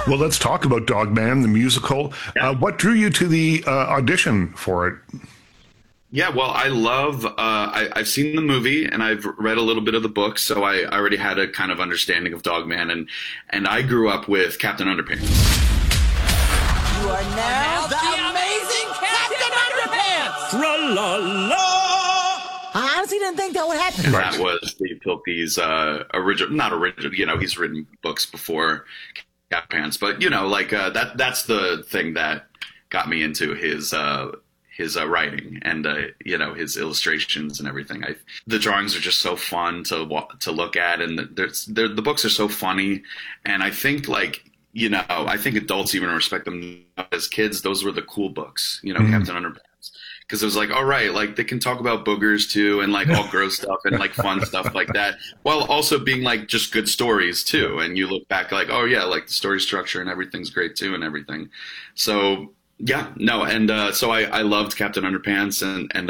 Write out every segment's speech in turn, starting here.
Well, let's talk about Dogman, the musical. Yeah. What drew you to the audition for it? Yeah, well, I love. I've seen the movie and I've read a little bit of the book, so I already had a kind of understanding of Dogman, and I grew up with Captain Underpants. You are now the amazing Captain Underpants! Tra-la-la! I honestly didn't think that would happen. Right. That was Steve Pilkey's original, not original. You know, he's written books before Captain Underpants, but you know, like that's the thing that got me into his writing and you know, his illustrations and everything. The drawings are just so fun to look at, and the books are so funny. And I think, like, you know, I think adults even respect them. As kids, those were the cool books, you know, Captain Underpants, because it was like, all right, like they can talk about boogers too, and like all gross stuff and like fun stuff like that, while also being like just good stories too. And you look back like, oh yeah, like the story structure and everything's great too and everything. So yeah, no, and so I loved Captain Underpants, and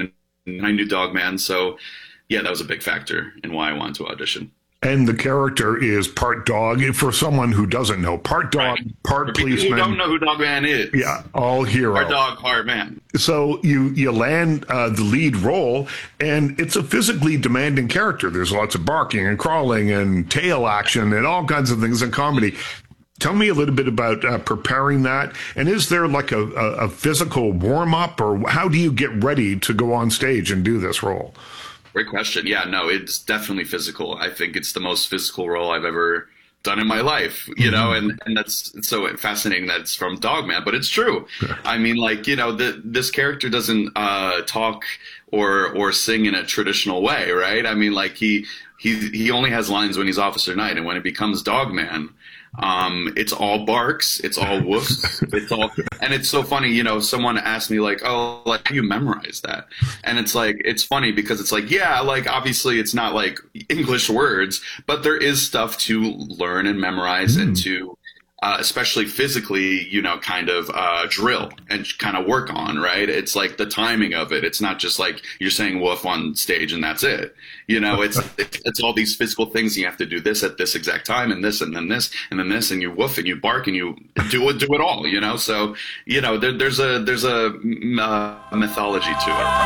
I knew Dogman, so yeah, that was a big factor in why I wanted to audition. And the character is part dog. For someone who doesn't know, part dog, Right. part For people policeman. who don't know who Dogman is, Yeah, all hero. part dog, part man. So you land the lead role, and it's a physically demanding character. There's lots of barking and crawling and tail action and all kinds of things in comedy. Tell me a little bit about preparing that. And is there like a physical warm up, or how do you get ready to go on stage and do this role? Great question. Yeah, no, it's definitely physical. I think it's the most physical role I've ever done in my life, you know, and that's so fascinating that it's from Dogman, but it's true. I mean, like, you know, this character doesn't talk or sing in a traditional way, right? I mean, like he only has lines when he's Officer Knight, and when it becomes Dogman, it's all barks, it's all woofs, and it's so funny, you know, someone asked me like, oh, like, how do you memorize that? And it's like, it's funny because it's like, yeah, like obviously it's not like English words, but there is stuff to learn and memorize and to, especially physically, you know, kind of drill and kind of work on, right? It's like the timing of it. It's not just like you're saying woof on stage and that's it. You know, it's all these physical things. You have to do this at this exact time, and this, and then this, and then this, and you woof and you bark and you do it all, you know? So, you know, there's a mythology to it.